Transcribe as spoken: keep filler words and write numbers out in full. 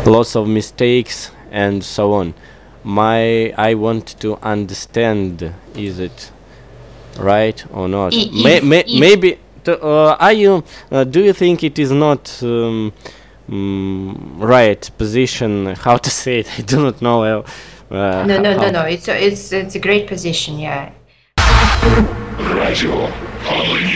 lots of mistakes and so on. My I want to understand, is it right or not? I- May, if- may, if- maybe t- uh, are you uh, do you think it is not um, mm, right position? How to say it? I do not know. Uh, uh, No, no, no, how- no. It's a, it's it's a great position. Yeah. Gradual harmony.